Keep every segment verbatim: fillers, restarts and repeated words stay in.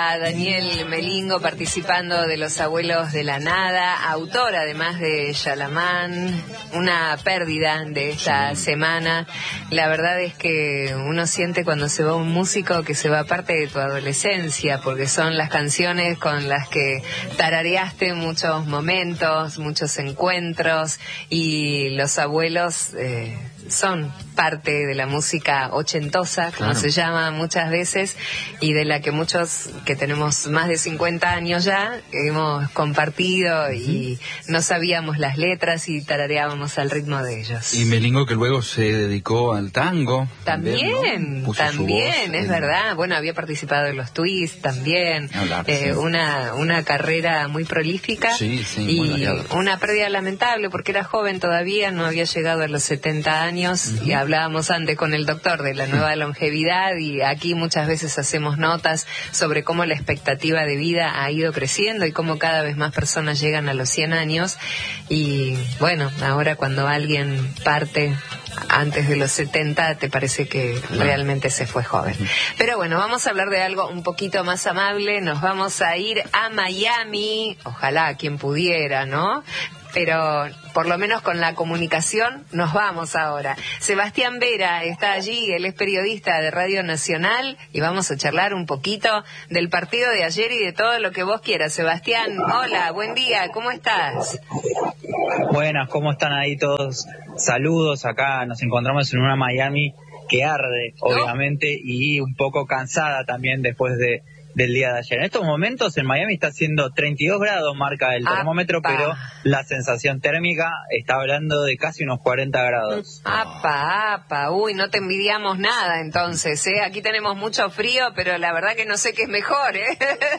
a Daniel Melingo participando de Los Abuelos de la Nada, autor además de Yalamán, una pérdida de esta semana. La verdad es que uno siente cuando se va un músico que se va parte de tu adolescencia, porque son las canciones con las que tarareaste muchos momentos, muchos encuentros, y los abuelos eh, son parte de la música ochentosa, como claro. se llama muchas veces, y de la que muchos que tenemos más de cincuenta años ya hemos compartido, uh-huh. y no sabíamos las letras y tarareábamos al ritmo de ellos. Y Melingo, que luego se dedicó al tango. También, ¿no? también, es en... verdad. Bueno, había participado en los Twists también. Hablar, eh, sí. una, una carrera muy prolífica, sí, sí, y una pérdida lamentable porque era joven todavía, no había llegado a los setenta años, uh-huh. y hablábamos antes con el doctor de la nueva longevidad, y aquí muchas veces hacemos notas sobre cómo la expectativa de vida ha ido creciendo y cómo cada vez más personas llegan a los cien años, y bueno, ahora cuando alguien parte antes de los setenta, te parece que realmente se fue joven. Pero bueno, vamos a hablar de algo un poquito más amable. Nos vamos a ir a Miami, ojalá quien pudiera, ¿no? Pero por lo menos con la comunicación nos vamos ahora. Sebastián Vera está allí, él es periodista de Radio Nacional, y vamos a charlar un poquito del partido de ayer y de todo lo que vos quieras. Sebastián, hola, buen día, ¿cómo estás? Buenas, ¿cómo están ahí todos? Saludos, acá nos encontramos en una Miami que arde, obviamente, ¿no? Y un poco cansada también después de del día de ayer. En estos momentos en Miami está haciendo treinta y dos grados, marca el termómetro, ¡Apa! Pero la sensación térmica está hablando de casi unos cuarenta grados. ¡Apa, apa! Uy, no te envidiamos nada entonces, ¿eh? Aquí tenemos mucho frío, pero la verdad que no sé qué es mejor, ¿eh?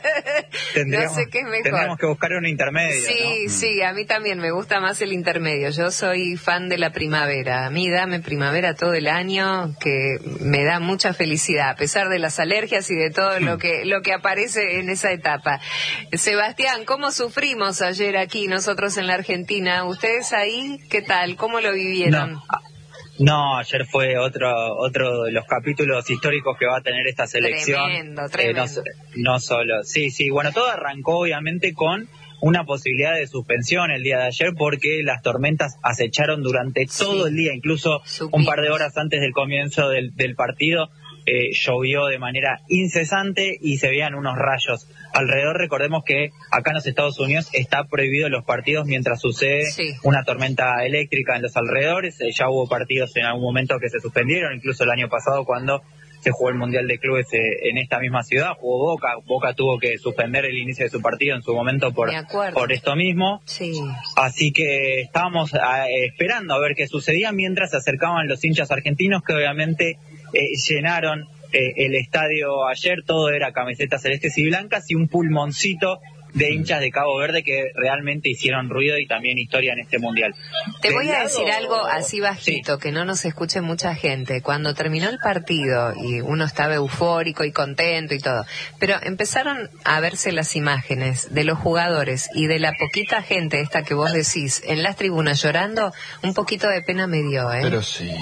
No sé qué es mejor. Tendríamos que buscar un intermedio, Sí, ¿no? sí, a mí también me gusta más el intermedio. Yo soy fan de la primavera. A mí dame primavera todo el año, que me da mucha felicidad, a pesar de las alergias y de todo lo que lo que aparece en esa etapa. Sebastián, ¿cómo sufrimos ayer aquí nosotros en la Argentina? ¿Ustedes ahí qué tal? ¿Cómo lo vivieron? No, no ayer fue otro otro de los capítulos históricos que va a tener esta selección. Tremendo, tremendo. Eh, no, no solo, sí, sí, bueno, todo arrancó obviamente con una posibilidad de suspensión el día de ayer porque las tormentas acecharon durante sí. todo el día, incluso Supimos. un par de horas antes del comienzo del, del partido. Eh, llovió de manera incesante y se veían unos rayos alrededor. Recordemos que acá en los Estados Unidos está prohibido los partidos mientras sucede sí. una tormenta eléctrica en los alrededores. Eh, ya hubo partidos en algún momento que se suspendieron, incluso el año pasado cuando se jugó el Mundial de Clubes eh, en esta misma ciudad, jugó Boca. Boca tuvo que suspender el inicio de su partido en su momento por, por esto mismo. Sí. Así que estábamos a, eh, esperando a ver qué sucedía mientras se acercaban los hinchas argentinos, que obviamente Eh, llenaron eh, el estadio ayer. Todo era camisetas celestes y blancas y un pulmoncito de hinchas de Cabo Verde que realmente hicieron ruido y también historia en este mundial. Te voy a decir algo así bajito, sí. que no nos escuche mucha gente. Cuando terminó el partido y uno estaba eufórico y contento y todo, pero empezaron a verse las imágenes de los jugadores y de la poquita gente esta que vos decís en las tribunas llorando, un poquito de pena me dio, ¿eh? Pero sí...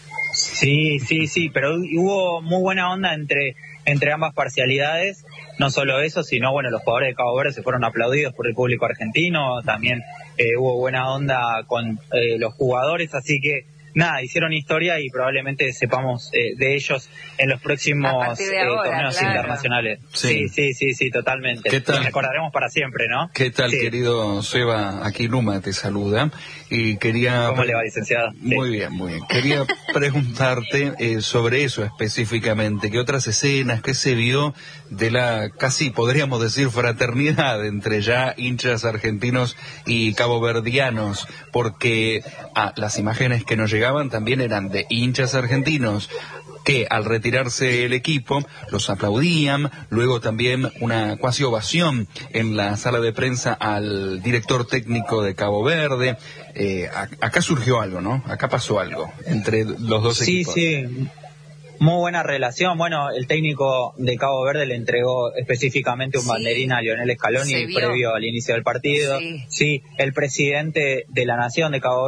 Sí, sí, sí, pero hubo muy buena onda entre entre ambas parcialidades. No solo eso, sino, bueno, los jugadores de Cabo Verde se fueron aplaudidos por el público argentino. También eh, hubo buena onda con eh, los jugadores, así que nada, hicieron historia y probablemente sepamos eh, de ellos en los próximos eh, ahora, torneos claro. internacionales. Sí. sí, sí, sí, sí, totalmente. ¿Qué tal? Los recordaremos para siempre, ¿no? ¿Qué tal, sí. querido Seba? Aquí Luma te saluda. Y quería... ¿Cómo le va, licenciado? Muy sí. bien, muy bien. Quería preguntarte eh, sobre eso específicamente. ¿Qué otras escenas, qué se vio de la, casi podríamos decir, fraternidad entre ya hinchas argentinos y caboverdianos? Porque ah, las imágenes que nos llegaban también eran de hinchas argentinos que al retirarse el equipo los aplaudían, luego también una cuasi ovación en la sala de prensa al director técnico de Cabo Verde. Eh, acá surgió algo, ¿no? Acá pasó algo entre los dos sí, equipos. Sí, sí. Muy buena relación. Bueno, el técnico de Cabo Verde le entregó específicamente un sí. banderín a Lionel Scaloni previo al inicio del partido. Sí. sí, el presidente de la Nación de Cabo Verde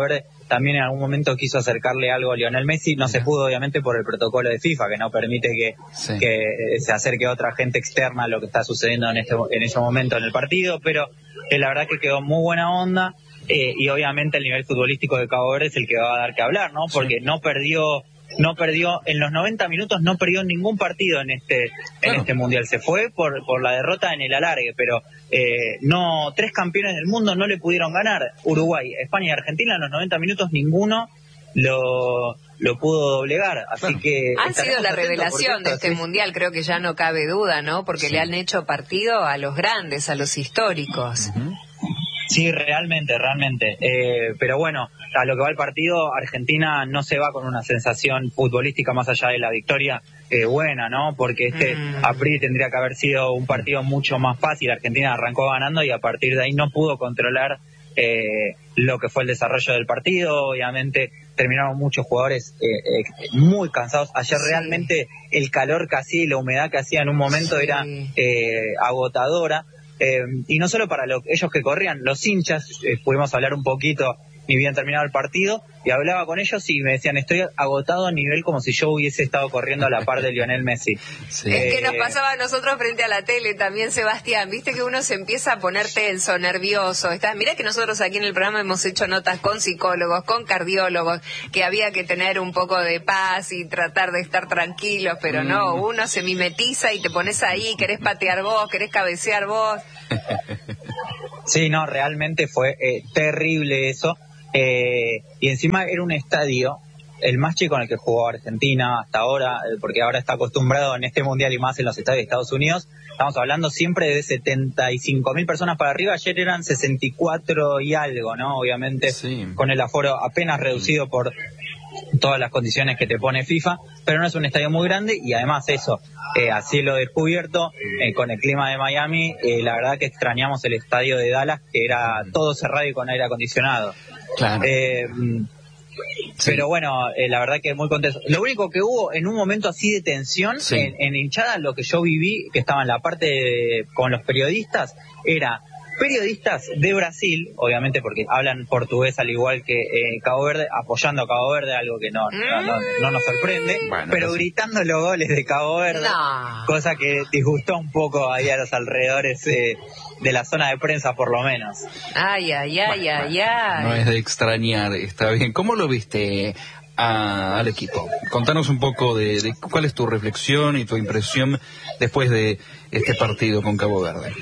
también en algún momento quiso acercarle algo a Lionel Messi, no se pudo obviamente por el protocolo de FIFA, que no permite que, sí. que se acerque otra gente externa a lo que está sucediendo en este en ese momento en el partido, pero eh, la verdad que quedó muy buena onda, eh, y obviamente el nivel futbolístico de Cabo Verde es el que va a dar que hablar, ¿no? Porque sí. no perdió... no perdió, en los noventa minutos no perdió ningún partido en este en bueno. este mundial, se fue por por la derrota en el alargue, pero eh, no tres campeones del mundo no le pudieron ganar, Uruguay, España y Argentina en los noventa minutos ninguno lo lo pudo doblegar, así bueno. que han sido la revelación de este sí. mundial, creo que ya no cabe duda, ¿no? Porque sí. le han hecho partido a los grandes, a los históricos. Uh-huh. Sí, realmente, realmente. Eh, pero bueno, a lo que va el partido, Argentina no se va con una sensación futbolística más allá de la victoria eh, buena, ¿no? Porque este mm. a priori tendría que haber sido un partido mucho más fácil. Argentina arrancó ganando y a partir de ahí no pudo controlar eh, lo que fue el desarrollo del partido. Obviamente terminaron muchos jugadores eh, eh, muy cansados. Ayer sí. realmente el calor que hacía y la humedad que hacía en un momento sí. era eh, agotadora. Eh, y no solo para lo, ellos que corrían, los hinchas, eh, pudimos hablar un poquito ni bien terminado el partido, y hablaba con ellos y me decían, estoy agotado a nivel como si yo hubiese estado corriendo a la par de Lionel Messi. Sí. Es eh, que nos pasaba a nosotros frente a la tele también, Sebastián, viste que uno se empieza a poner tenso, nervioso. Estás, mirá que nosotros aquí en el programa hemos hecho notas con psicólogos, con cardiólogos, que había que tener un poco de paz y tratar de estar tranquilos, pero mm. no, uno se mimetiza y te pones ahí, querés patear vos, querés cabecear vos. Sí, no, realmente fue eh, terrible eso. Eh, y encima era un estadio, el más chico en el que jugó Argentina hasta ahora, eh, porque ahora está acostumbrado en este mundial y más en los estadios de Estados Unidos. Estamos hablando siempre de setenta y cinco mil personas para arriba. Ayer eran sesenta y cuatro y algo, ¿no? Obviamente sí. con el aforo apenas reducido por todas las condiciones que te pone FIFA, pero no es un estadio muy grande y además eso, eh, a cielo descubierto, eh, con el clima de Miami, eh, la verdad que extrañamos el estadio de Dallas, que era todo cerrado y con aire acondicionado. Claro. Eh, sí. Pero bueno, eh, la verdad que muy contento. Lo único que hubo en un momento así de tensión sí. en, en hinchada, lo que yo viví, que estaba en la parte de, con los periodistas, era periodistas de Brasil, obviamente porque hablan portugués al igual que eh, Cabo Verde, apoyando a Cabo Verde, algo que no, no, no, no nos sorprende, bueno, pero pues gritando los goles de Cabo Verde, no. cosa que disgustó un poco ahí a los alrededores eh, de la zona de prensa por lo menos. Ay, ay, ay, bueno, ay, ay. No es de extrañar, está bien. ¿Cómo lo viste a, al equipo? Contanos un poco de, de cuál es tu reflexión y tu impresión después de este partido con Cabo Verde.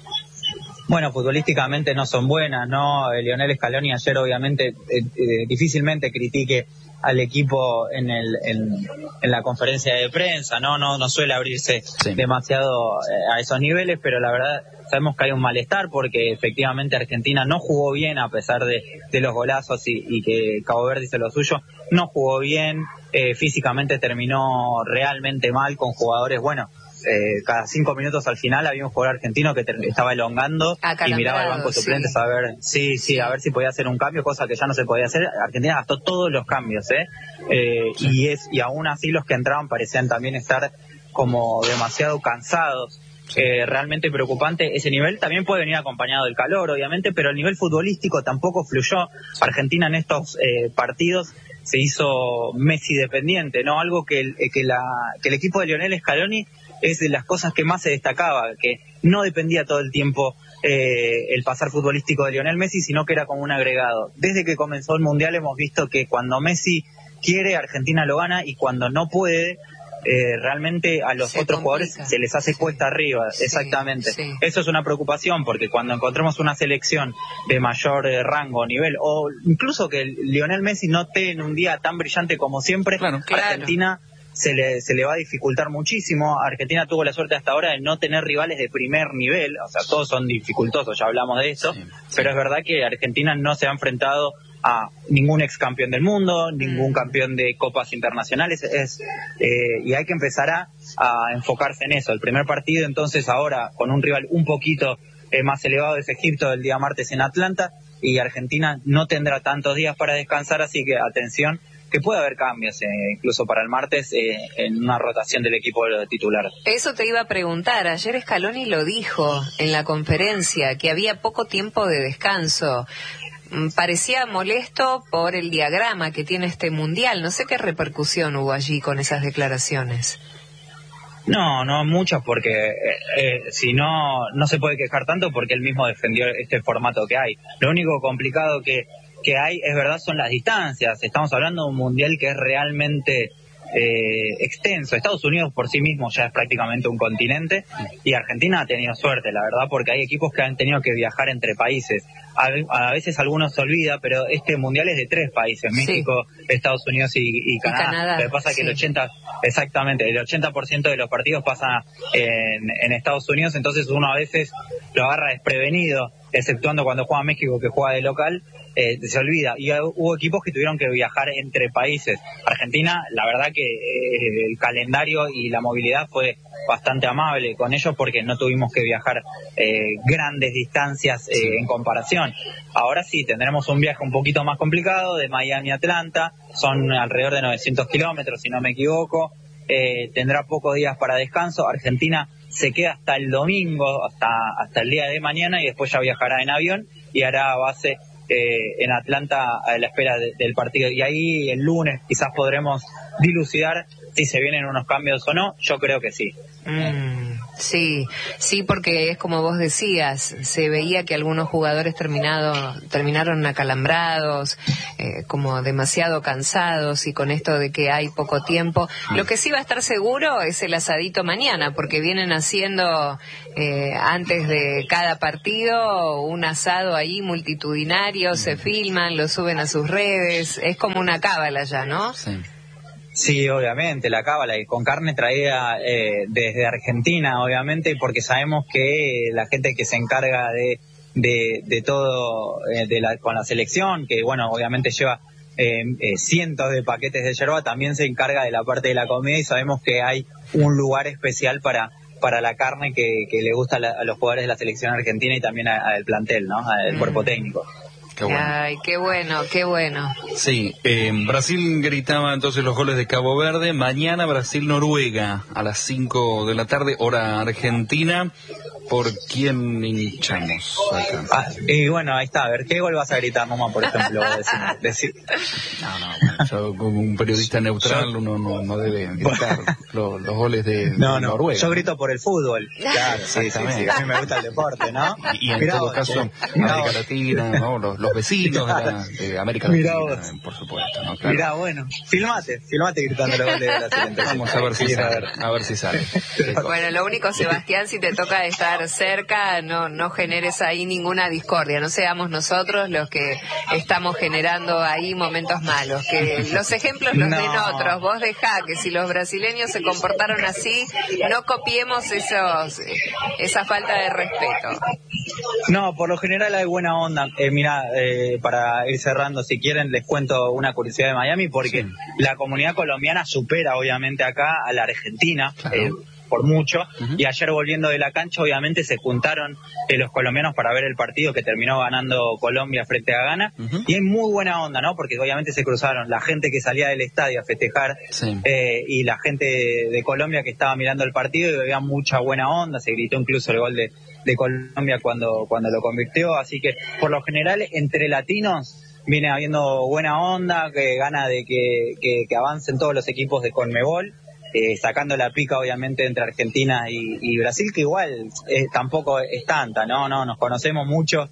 Bueno, futbolísticamente no son buenas, ¿no? Lionel Scaloni ayer obviamente eh, eh, difícilmente critique al equipo en el en, en la conferencia de prensa, ¿no? No, no suele abrirse sí. demasiado eh, a esos niveles, pero la verdad sabemos que hay un malestar porque efectivamente Argentina no jugó bien a pesar de, de los golazos y, y que Cabo Verde hizo lo suyo, no jugó bien, eh, físicamente terminó realmente mal con jugadores, bueno, Eh, cada cinco minutos al final había un jugador argentino que te, estaba elongando y miraba al banco de suplentes sí. a ver sí, sí, a ver si podía hacer un cambio, cosa que ya no se podía hacer. Argentina gastó todos los cambios, ¿eh? eh sí. y es y aún así los que entraban parecían también estar como demasiado cansados. Sí. Eh, realmente preocupante ese nivel. También puede venir acompañado del calor, obviamente, pero el nivel futbolístico tampoco fluyó. Argentina en estos eh, partidos se hizo Messi dependiente, ¿no? Algo que el, que la que el equipo de Lionel Scaloni es de las cosas que más se destacaba, que no dependía todo el tiempo eh, el pasar futbolístico de Lionel Messi, sino que era como un agregado. Desde que comenzó el Mundial hemos visto que cuando Messi quiere, Argentina lo gana, y cuando no puede, eh, realmente a los se otros complica. Jugadores se les hace sí. cuesta arriba. Sí, exactamente. Sí. Eso es una preocupación, porque cuando encontremos una selección de mayor eh, rango, nivel, o incluso que Lionel Messi no esté en un día tan brillante como siempre, claro, Argentina... Claro. Se le, se le va a dificultar muchísimo. Argentina tuvo la suerte hasta ahora de no tener rivales de primer nivel, o sea, todos son dificultosos, ya hablamos de eso, sí, sí. pero es verdad que Argentina no se ha enfrentado a ningún ex campeón del mundo, ningún mm. campeón de copas internacionales, es eh, y hay que empezar a, a enfocarse en eso. El primer partido entonces ahora con un rival un poquito eh, más elevado es Egipto el día martes en Atlanta, y Argentina no tendrá tantos días para descansar, así que atención, que puede haber cambios, eh, incluso para el martes, eh, en una rotación del equipo titular. Eso te iba a preguntar. Ayer Scaloni lo dijo en la conferencia, que había poco tiempo de descanso. parecía molesto por el diagrama que tiene este mundial. No sé qué repercusión hubo allí con esas declaraciones. No, no muchas, porque eh, eh, si no, no se puede quejar tanto porque él mismo defendió este formato que hay. Lo único complicado que, que hay, es verdad, son las distancias. Estamos hablando de un mundial que es realmente eh, extenso. Estados Unidos por sí mismo ya es prácticamente un continente y Argentina ha tenido suerte, la verdad, porque hay equipos que han tenido que viajar entre países. A, a veces algunos se olvida, pero este mundial es de tres países, México, sí. Estados Unidos y, y Canadá. Y Canadá. Lo que pasa es que sí. el ochenta, exactamente, el ochenta por ciento de los partidos pasa en, en Estados Unidos, entonces uno a veces lo agarra desprevenido, exceptuando cuando juega México, que juega de local, eh, se olvida. Y hubo equipos que tuvieron que viajar entre países. Argentina, la verdad que eh, el calendario y la movilidad fue bastante amable con ellos porque no tuvimos que viajar eh, grandes distancias eh, en comparación. Ahora sí, tendremos un viaje un poquito más complicado de Miami a Atlanta, son alrededor de novecientos kilómetros si no me equivoco, eh, tendrá pocos días para descanso. Argentina se queda hasta el domingo, hasta, hasta el día de mañana y después ya viajará en avión y hará base eh, en Atlanta a la espera de, del partido. Y ahí el lunes quizás podremos dilucidar si se vienen unos cambios o no. Yo creo que sí. Mm, sí, sí, porque es como vos decías, se veía que algunos jugadores terminado, terminaron acalambrados, eh, como demasiado cansados, y con esto de que hay poco tiempo. Lo que sí va a estar seguro es el asadito mañana, porque vienen haciendo eh, antes de cada partido un asado ahí multitudinario, se filman, lo suben a sus redes, es como una cábala ya, ¿no? Sí. Sí, obviamente, la cábala, y con carne traída eh, desde Argentina, obviamente, porque sabemos que la gente que se encarga de de, de todo eh, de la, con la selección, que bueno, obviamente lleva eh, eh, cientos de paquetes de yerba, también se encarga de la parte de la comida y sabemos que hay un lugar especial para para la carne que, que le gusta a, la, a los jugadores de la selección argentina y también al plantel, ¿no? Al cuerpo técnico. Qué bueno. Ay, qué bueno, qué bueno. Sí, eh, Brasil gritaba entonces los goles de Cabo Verde. Mañana Brasil-Noruega a las cinco de la tarde, hora argentina. ¿Por quién hinchamos acá? Ah, y bueno, ahí está. A ver, ¿qué gol vas a gritar, mamá, por ejemplo? Decir, decir. No, no, yo como un periodista neutral yo, uno no, no debe gritar los, los goles de, no, de no, Noruega. Yo grito por el fútbol. Claro, sí, sí, sí. A mí me gusta el deporte, ¿no? Y, y en mirá todo vos, caso, eh, América Latina, ¿no? Los, los vecinos de, la, de América Latina, por supuesto, ¿no? Claro. Mirá, bueno, filmate, filmate gritando los goles de Brasil. Vamos a ver si sale, a ver si sale. Bueno, lo único, Sebastián, si te toca estar cerca, no no generes ahí ninguna discordia, no seamos nosotros los que estamos generando ahí momentos malos, que los ejemplos los no. den otros, vos dejá que si los brasileños se comportaron así, no copiemos esos esa falta de respeto. No, por lo general hay buena onda. Eh, mira, eh, para ir cerrando, si quieren, les cuento una curiosidad de Miami, porque sí. La comunidad colombiana supera obviamente acá a la argentina. Claro. Eh, por mucho, uh-huh. Y ayer volviendo de la cancha obviamente se juntaron eh, los colombianos para ver el partido que terminó ganando Colombia frente a Ghana, uh-huh. Y hay muy buena onda, ¿no? Porque obviamente se cruzaron la gente que salía del estadio a festejar, sí. eh, y la gente de, de Colombia que estaba mirando el partido, y había mucha buena onda, se gritó incluso el gol de, de Colombia cuando, cuando lo convirtió, así que por lo general entre latinos viene habiendo buena onda, que gana de que, que, que avancen todos los equipos de Conmebol. Eh, sacando la pica obviamente entre Argentina y, y Brasil, que igual eh, tampoco es tanta, ¿no? No, nos conocemos mucho,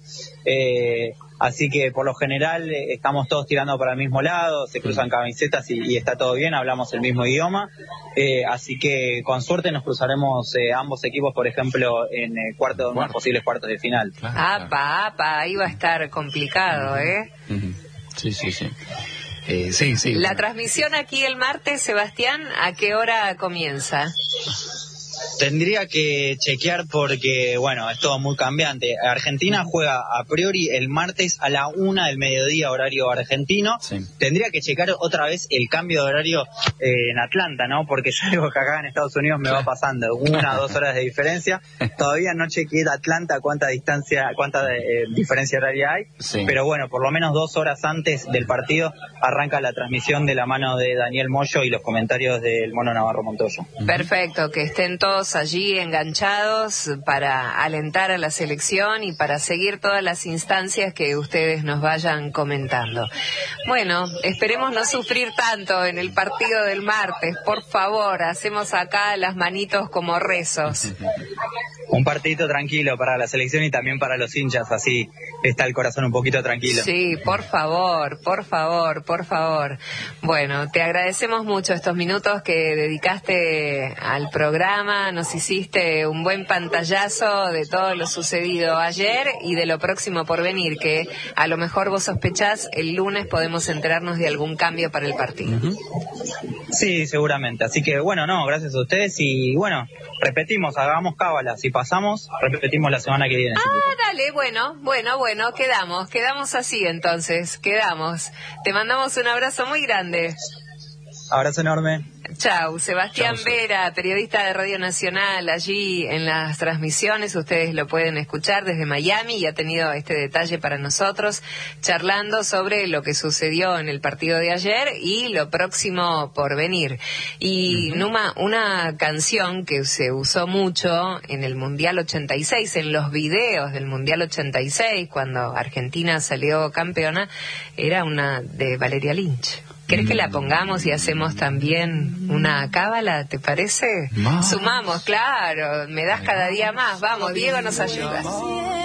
eh, así que por lo general eh, estamos todos tirando para el mismo lado, se cruzan camisetas y, y está todo bien, hablamos el mismo idioma, eh, así que con suerte nos cruzaremos eh, ambos equipos, por ejemplo, en eh, cuarto, unos posibles cuartos de final. Claro, claro. Apa, apa, ahí va a estar complicado, ¿eh? Uh-huh. Sí, sí, sí. Eh, sí, sí. La transmisión aquí el martes, Sebastián, ¿a qué hora comienza? Tendría que chequear porque, bueno, es todo muy cambiante. Argentina juega a priori el martes a la una del mediodía, horario argentino. Sí. Tendría que checar otra vez el cambio de horario eh, en Atlanta, ¿no? Porque ya algo que acá en Estados Unidos me va pasando, una o dos horas de diferencia. Todavía no chequeé de Atlanta cuánta distancia, cuánta eh, diferencia horaria hay. Sí. Pero bueno, por lo menos dos horas antes del partido arranca la transmisión de la mano de Daniel Moyo y los comentarios del Mono Navarro Montoya. Perfecto, que estén todos todos allí enganchados para alentar a la selección y para seguir todas las instancias que ustedes nos vayan comentando. Bueno, esperemos no sufrir tanto en el partido del martes, por favor, hacemos acá las manitos como rezos. Un partidito tranquilo para la selección y también para los hinchas, así está el corazón un poquito tranquilo. Sí, por favor, por favor, por favor. Bueno, te agradecemos mucho estos minutos que dedicaste al programa, nos hiciste un buen pantallazo de todo lo sucedido ayer y de lo próximo por venir, que a lo mejor vos sospechás el lunes podemos enterarnos de algún cambio para el partido. Sí, seguramente, así que bueno, no, gracias a ustedes y bueno, repetimos, hagamos cábala, si pasamos, repetimos la semana que viene. Ah, dale, bueno, bueno, bueno, quedamos, quedamos así entonces, quedamos. Te mandamos un abrazo muy grande. Abrazo enorme. Chau, Sebastián Chau, Vera, periodista de Radio Nacional, allí en las transmisiones, ustedes lo pueden escuchar desde Miami y ha tenido este detalle para nosotros, charlando sobre lo que sucedió en el partido de ayer y lo próximo por venir. Y uh-huh. Numa, una canción que se usó mucho en el Mundial ochenta y seis, en los videos del Mundial ochenta y seis, cuando Argentina salió campeona, era una de Valeria Lynch. ¿Querés que la pongamos y hacemos también una cábala, te parece? Más. Sumamos, claro, me das cada día más. Vamos, Diego nos ayuda.